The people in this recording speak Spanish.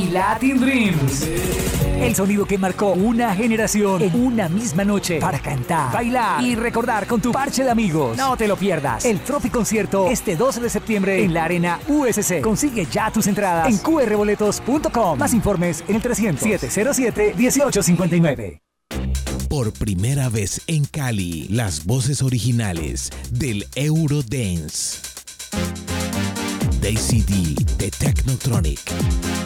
y Latin Dreams. El sonido que marcó una generación en una misma noche para cantar, bailar y recordar con tu parche de amigos. No te lo pierdas. El Tropi Concierto este 12 de septiembre en la Arena USC. Consigue ya tus entradas en qrboletos.com. Más informes en el 300-707-1859. Por primera vez en Cali, las voces originales del Eurodance. Daisy D de Technotronic.